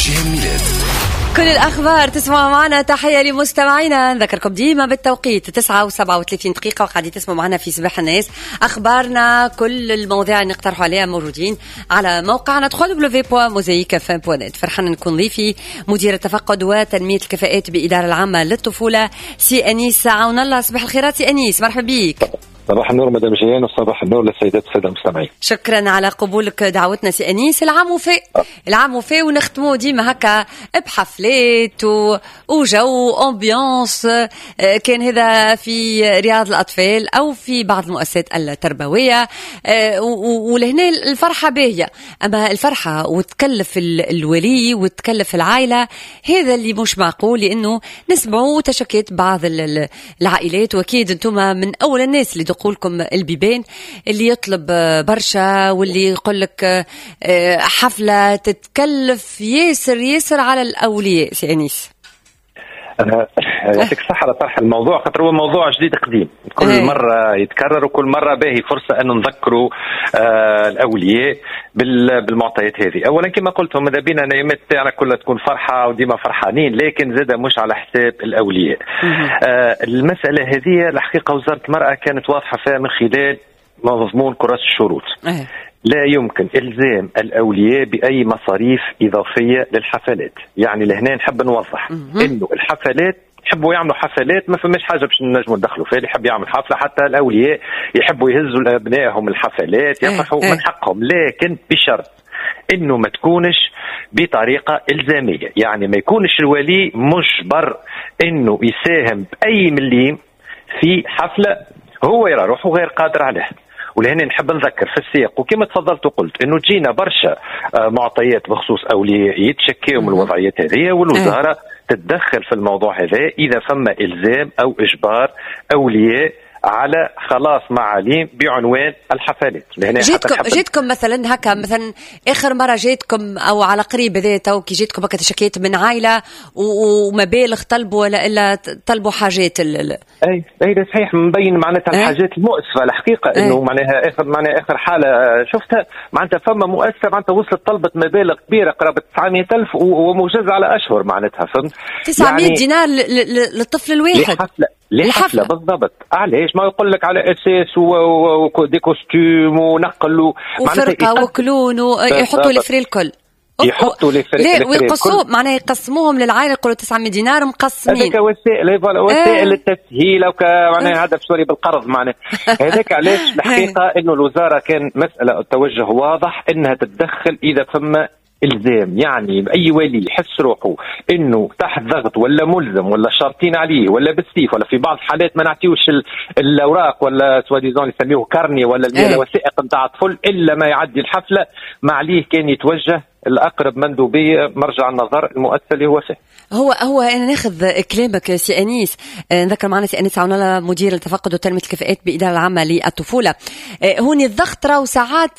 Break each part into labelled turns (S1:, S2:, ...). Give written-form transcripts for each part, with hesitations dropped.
S1: جيهان ميلاد.
S2: كل الأخبار تسمعوا معنا. تحية لمستمعينا، نذكركم ديما بالتوقيت 9:37 دقيقة وقاعدين تسمعوا معنا في صباح الناس. أخبارنا كل المواضيع اللي نقترحوا عليها موجودين على موقعنا www.mosaicfm.net. فرحان نكون ضيفي مدير التفقد وتنمية الكفاءات بإدارة العامة للطفولة سي أنيس عون الله. صباح الخيرات سي أنيس، مرحبا بيك.
S3: صباح النور مدام جيهان، وصباح النور للسيدات والسادة المستمعين.
S2: شكرا على قبولك دعوتنا سي أنيس. العام وفاء ونختموا ديما هكا بحفلات وجو أمبيانس، كان هذا في رياض الأطفال أو في بعض المؤسسات التربوية، ولهنا الفرحة باهية. أما الفرحة وتكلف الولي وتكلف العائلة، هذا اللي مش معقول، لأنه نسمعوا تشكيت بعض العائلات، وأكيد أنتم من أول الناس اللي دقولكم البيبان اللي يطلب برشا، واللي يقولك حفلة تتكلف ياسر على الأولياء. سي أنيس
S3: يعطيك الصحة على طرح الموضوع، خاطر هو موضوع جديد قديم، كل مرة يتكرر وكل مرة باهي فرصة أن نذكروا الأولياء بالمعطيات هذه. أولا كما قلت ماذا بينا نايمات تاعنا كلها تكون فرحة وديما فرحانين، لكن زاد مش على حساب الأولياء. المسألة هذه الحقيقة وزارة المرأة كانت واضحة فيها من خلال مضمون كراسة الشروط. لا يمكن إلزام الأولياء بأي مصاريف إضافية للحفلات. يعني لهنا نحب نوضح إنه الحفلات يحبوا يعملوا حفلات، ما فماش حاجة باش نجموا ندخلوا فيها. اللي يحب يعمل حفلة، حتى الأولياء يحبوا يهزوا لأبنائهم الحفلات، يفرحوا من حقهم، لكن بشرط إنه ما تكونش بطريقة إلزامية. يعني ما يكونش الولي مجبر إنه يساهم بأي مليم في حفلة هو يرى روحه غير قادر عليه. ولهنا نحب نذكر في السياق، وكما تفضلت وقلت انه تجينا برشا معطيات بخصوص اولياء يتشكيوا من الوضعيات هذه، والوزاره تتدخل في الموضوع هذا اذا فما الزام او اجبار اولياء على خلاص معاليم بعنوان الحفلات.
S2: جيتكم مثلا هكا، مثلا اخر مره جيتكم او على قريب ذات، او كي جيتكم هكا تشكيت من عائله ومبالغ طلبوا ولا الا طلبوا حاجات
S3: اي صحيح، مبين معناتها الحاجات المؤسفه الحقيقه. انه معناها اخر حاله شفتها معناتها فما مؤسسه معناتها وصلت طلبت مبالغ كبيره قرابه 900,000 وموجزه على اشهر، معناتها فهمت
S2: 900 يعني دينار للطفل الواحد
S3: لحفلة بالضبط. علاش ما يقول لك على اساس ودي كوستيم ونقل
S2: وفرقه وكلون ويحطوا الفري الكل،
S3: يحطوا الفري
S2: ويقصوا معناها يقسموهم للعائله، يقولوا 900 دينار مقسمين.
S3: هذاك وسائل التسهيل او معناها هذا شويه بالقرض معناها هذاك. علاش الحقيقه انه الوزاره كان مساله التوجه واضح انها تتدخل اذا فما إلزام. يعني أي ولي يحس روحه إنه تحت ضغط ولا ملزم ولا شرطين عليه ولا بالسيف، ولا في بعض الحالات ما نعطيوش الأوراق ولا سواديزون يسميوه كارني ولا الوثائق نتاع الطفل إلا ما يعدي الحفلة، ما عليه كان يتوجه الأقرب مندوبية مرجع النظر المؤسسة اللي هو فيه.
S2: هو أنا ناخذ كلامك سي أنيس. نذكر معنا سي أنيس عون الله مدير التفقد وتنمية الكفاءات بإدارة العامة للطفولة. هوني الضغط راهو ساعات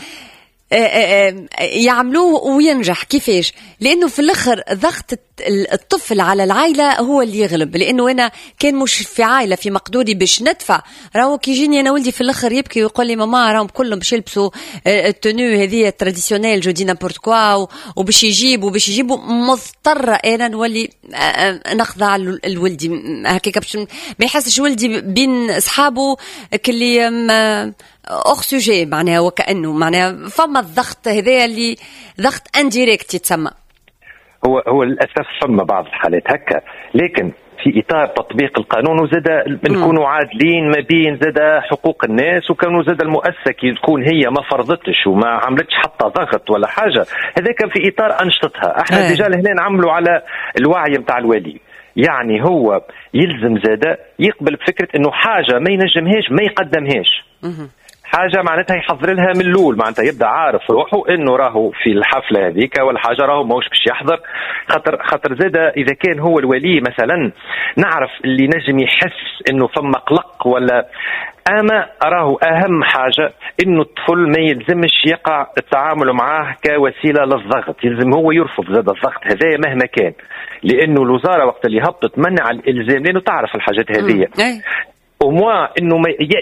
S2: يعملوه وينجح. كيفاش؟ لأنه في الآخر ضغط الطفل على العائلة هو اللي يغلب. لأنه أنا كان مش في عائلة في مقدوري باش ندفع، راهو كي يجيني أنا ولدي في الآخر يبكي ويقول لي ماما راهم كلهم باش يلبسوا التونو هذه التراديسيونيل جو دي نابورت كوا، وباش يجيبوا مضطرة أنا نولي نخضع لولدي هكاك باش ما يحسش ولدي بين أصحابه كلي أخ سوجي معناها، وكأنه معناها فما الضغط هذا اللي ضغط انديريكت يتسمى.
S3: هو للأسف فما بعض الحالات هكا، لكن في إطار تطبيق القانون وزاد نكونوا عادلين ما بين زاد حقوق الناس، وكانوا زاد المؤسسة كي تكون هي ما فرضتش وما عملتش حتى ضغط ولا حاجة، هذا كان في إطار أنشطتها. احنا ديجا هنا نعملوا على الوعي متاع الولي. يعني هو يلزم زاد يقبل بفكرة إنه حاجة ما ينجمهاش ما يقدمهاش، حاجه معناتها يحضر لها من الاول، معناتها يبدا عارف روحه انه راهو في الحفله هذيك ولا حاجه راهو ماهوش باش يحضر. خاطر زاد اذا كان هو الولي مثلا نعرف اللي نجم يحس انه فما قلق ولا اما راهو اهم حاجه انه الطفل ما يلزمش يقع التعامل معاه كوسيله للضغط، يلزم هو يرفض زاد الضغط هذايا مهما كان، لانه الوزاره وقت اللي هبطت منع الالزام لانه تعرف الحاجات هذه وموا انه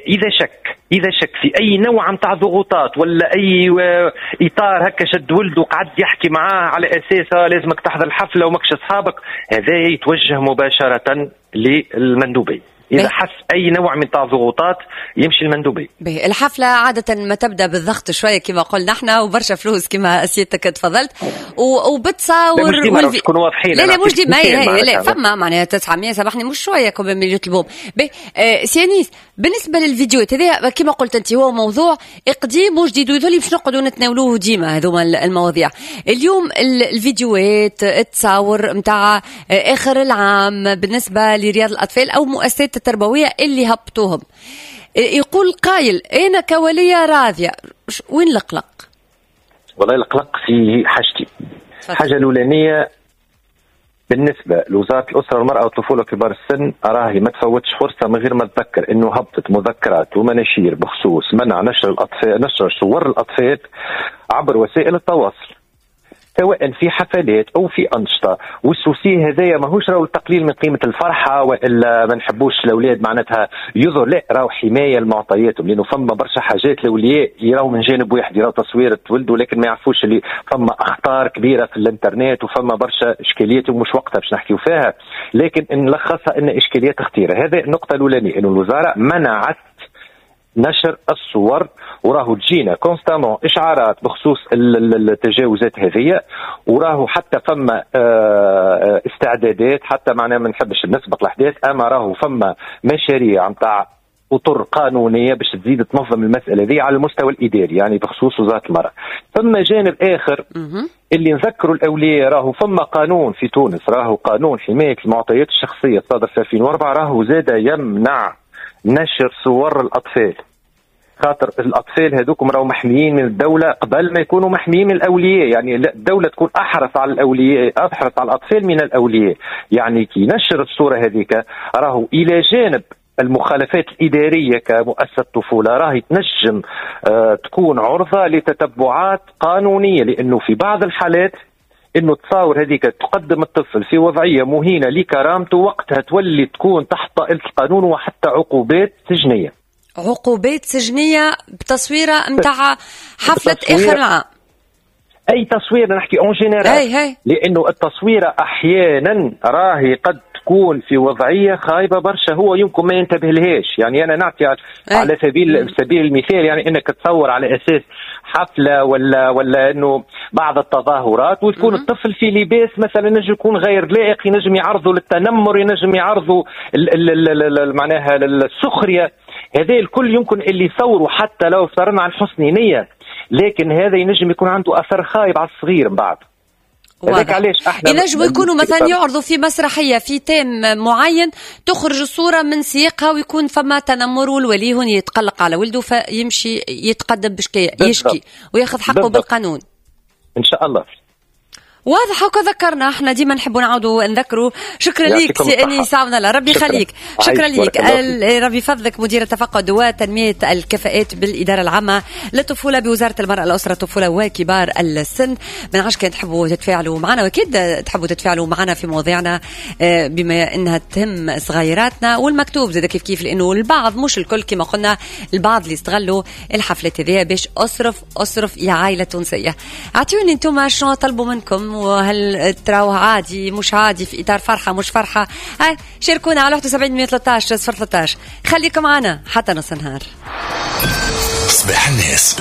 S3: اذا شك في اي نوع متاع ضغوطات ولا اي اطار هكا شد ولده وقعد يحكي معاه على اساسها لازمك تحضر الحفله وماكش اصحابك، هذا يتوجه مباشره للمندوبيه. إذا حس أي نوع من ضغوطات يمشي المندوبي.
S2: الحفلة عادة ما تبدأ بالضغط شوية كما قلنا احنا وبرشا فلوس كما أسيتك تفضلت وبتصور
S3: مش ديما تكونوا واضحين.
S2: لا مش ديما لا فما معناها 900 سامحني مش شوية كم مليون يطلبون. سيانيس بالنسبة للفيديوهات هذه كما قلت أنت هو موضوع قديم وجديد وذولي باش نقعدوا نتناولوه ديما هذوما المواضيع. اليوم الفيديوهات التصاور متاع آخر العام بالنسبة لرياض الأطفال أو مؤسسات التربوية اللي هبطوهم، يقول قايل أنا كولية راضية، وين القلق؟
S3: والله القلق في حاجتين. حاجة الأولانية بالنسبة لوزارة الأسرة والمرأة والطفولة وكبار السن، أراهي ما تفوتش فرصة من غير ما تذكر إنه هبطت مذكرات ومناشير بخصوص منع نشر صور الأطفال عبر وسائل التواصل، سواء في حفلات او في انشطه. والسوسي هذايا ماهوش راهو التقليل من قيمه الفرحه والا ما نحبوش الاولاد معناتها يظهر، لا راهو حمايه لمعطياتهم، لانه فما برشا حاجات الاولياء يراو من جانب واحد، يراو تصوير ولده لكن ما يعرفوش اللي فما اخطار كبيره في الانترنت وفما برشا اشكاليات ومش وقتها باش نحكيو فيها، لكن نلخصها ان اشكاليات خطيره. هذه النقطه الاولانيه، انه الوزاره منعت نشر الصور، وراهو تجينا كونستامون اشعارات بخصوص التجاوزات هذه، وراهو حتى فما استعدادات، حتى معنا ما نحبش نسبق الاحداث، اما راهو فما مشاريع نتاع اطر قانونيه باش تزيد تنظم المساله هذه على المستوى الاداري، يعني بخصوص وزاره المراه. ثم جانب اخر اللي نذكروا الاولياء، راهو فما قانون في تونس، راهو قانون حمايه المعطيات الشخصيه صادر في 2004، راهو زاد يمنع نشر صور الأطفال، خاطر الأطفال هذوكم راهو محميين من الدولة قبل ما يكونوا محميين من الأولياء، يعني الدولة تكون أحرص على الأولياء، أحرص على الأطفال من الأولياء. يعني كي نشر الصورة هذيك راهو إلى جانب المخالفات الإدارية كمؤسسة طفولة راهي تنجم تكون عرضة لتتبعات قانونية، لأنه في بعض الحالات انه تصاور هذيك تقدم الطفل في وضعيه مهينه لكرامته، وقتها تولي تكون تحت طائله القانون وحتى عقوبات سجنيه.
S2: عقوبات سجنيه بتصويره نتاع حفله اخر العام.
S3: اي تصوير نحكي اون جينيرال، لانه التصويره احيانا راهي قد تكون في وضعيه خايبه برشا، هو يمكن ما ينتبه لهاش. يعني انا نعطي على سبيل المثال، يعني انك تصور على اساس حفله ولا انه بعض التظاهرات وتكون الطفل في لباس مثلا نجم يكون غير لائق، ينجم يعرضوا للتنمر، ينجم يعرضوا معناها للسخريه. هذا الكل يمكن اللي يصوروا حتى لو افترضنا عن حسن نيه، لكن هذا ينجم يكون عنده اثر خايب على الصغير من بعد.
S2: علاش احنا ينجموا يكونوا مثلا يعرضوا في مسرحيه في تيم معين، تخرج الصوره من سياقها ويكون فما تنمر، والولي هون يتقلق على ولده فيمشي يتقدم بشكايه يشكي وياخذ حقه بالقانون
S3: ان شاء الله.
S2: واضح هكا ذكرنا احنا ديما نحبوا نعاودوا نذكروا. شكرا ليك سي انيس عونا، ربي يخليك. شكرا ليك ربي فضلك، مدير التفقد وتنميه الكفاءات بالاداره العامه للطفوله بوزاره المراه الاسره الطفوله وكبار السن. من عاش كان تحبوا تتفاعلوا معنا، واكيد تحبوا تتفاعلوا معنا في مواضيعنا بما انها تهم صغيراتنا، والمكتوب زاد كيف لانه البعض مش الكل كما قلنا، البعض اللي استغلوا الحفلات هذه باش اصرف يا عائله تونسيه. اعطوني انتم شنو طلبوا منكم، وهل تراوه عادي مش عادي، في إطار فرحة مش فرحة؟ هاي شاركونا على 71 113 013. خليكم معنا حتى نص النهار.
S1: صباح الناس.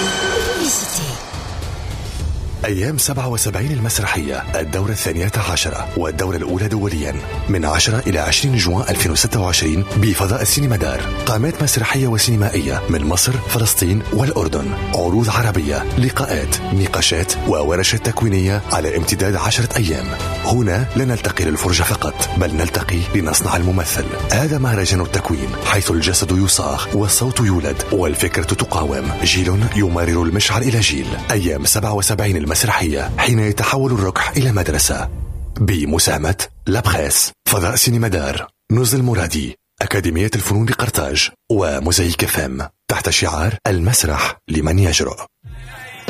S1: أيام 77 المسرحية، الدورة 12 والدورة الأولى دوليا، من 10 إلى 20 جوان 2026 بفضاء السينمادار. قامات مسرحية وسينمائية من مصر، فلسطين والأردن، عروض عربية، لقاءات، نقاشات وورشات تكوينية على امتداد 10 أيام. هنا لا نلتقي للفرجة فقط، بل نلتقي لنصنع الممثل. هذا مهرجان التكوين، حيث الجسد يصاغ والصوت يولد والفكرة تقاوم، جيل يمرر المشعل إلى جيل. أيام 77 المسرحية، حين يتحول الركح إلى مدرسة، بمساهمة لابخيس، فضاء سينمادار، نزل المرادي، أكاديمية الفنون بقرطاج، وموزايك فام، تحت شعار المسرح لمن يجرؤ.